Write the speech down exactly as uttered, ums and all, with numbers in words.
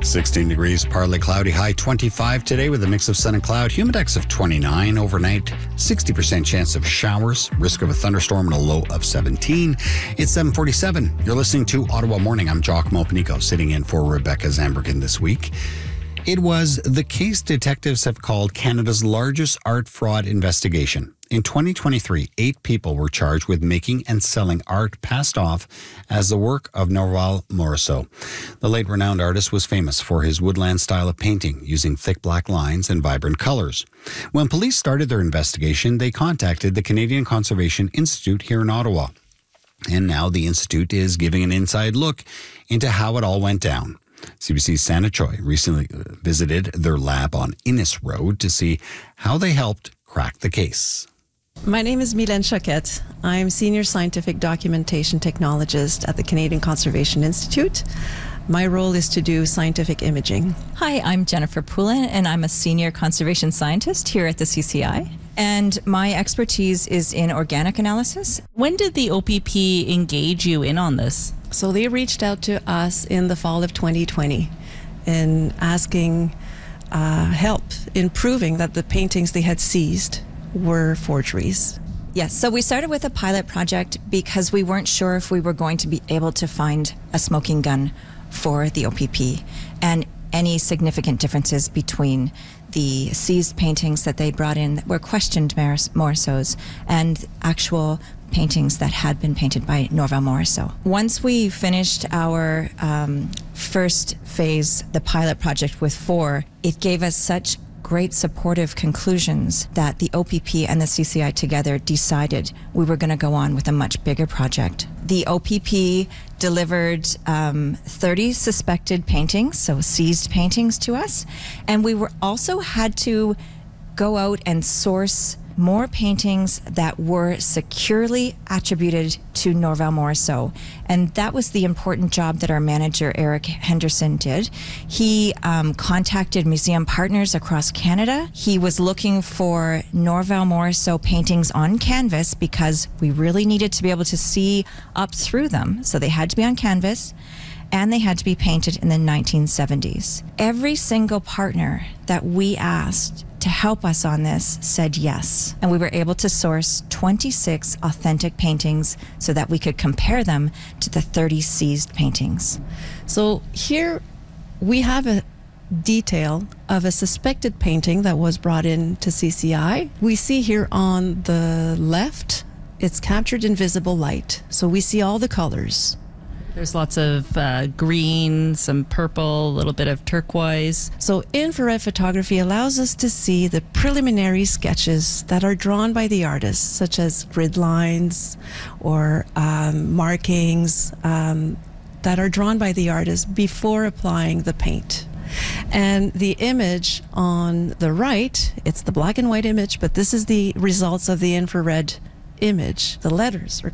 sixteen degrees, partly cloudy, high twenty-five today with a mix of sun and cloud. Humidex of twenty-nine. Overnight, sixty percent chance of showers, risk of a thunderstorm and a low of seventeen. It's seven forty-seven. You're listening to Ottawa Morning. I'm Jock Mopanico, sitting in for Rebecca Zambergen this week. It was the case detectives have called Canada's largest art fraud investigation. In twenty twenty-three, eight people were charged with making and selling art passed off as the work of Norval Morrisseau. The late renowned artist was famous for his woodland style of painting, using thick black lines and vibrant colors. When police started their investigation, they contacted the Canadian Conservation Institute here in Ottawa. And now the Institute is giving an inside look into how it all went down. C B C's Santa Choi recently visited their lab on Innes Road to see how they helped crack the case. My name is Mylène Choquette. I'm Senior Scientific Documentation Technologist at the Canadian Conservation Institute. My role is to do scientific imaging. Hi, I'm Jennifer Poulin, and I'm a Senior Conservation Scientist here at the C C I. And my expertise is in organic analysis. When did the O P P engage you in on this? So they reached out to us in the fall of twenty twenty in asking uh, help in proving that the paintings they had seized were forgeries. Yes, so we started with a pilot project because we weren't sure if we were going to be able to find a smoking gun for the O P P and any significant differences between the seized paintings that they brought in that were questioned Morrisseau's and actual paintings that had been painted by Norval Morrisseau. Once we finished our um, first phase, the pilot project with four, it gave us such great supportive conclusions that the O P P and the C C I together decided we were going to go on with a much bigger project. The O P P delivered um, thirty suspected paintings, so seized paintings to us, and we were also had to go out and source more paintings that were securely attributed to Norval Morrisseau. And that was the important job that our manager, Eric Henderson, did. He um, contacted museum partners across Canada. He was looking for Norval Morrisseau paintings on canvas because we really needed to be able to see up through them. So they had to be on canvas, and they had to be painted in the nineteen seventies. Every single partner that we asked to help us on this said yes. And we were able to source twenty-six authentic paintings so that we could compare them to the thirty seized paintings. So here we have a detail of a suspected painting that was brought in to C C I. We see here on the left, it's captured in visible light. So we see all the colors. There's lots of uh, green, some purple, a little bit of turquoise. So infrared photography allows us to see the preliminary sketches that are drawn by the artist, such as grid lines or um, markings um, that are drawn by the artist before applying the paint. And the image on the right, it's the black and white image, but this is the results of the infrared image. The letters are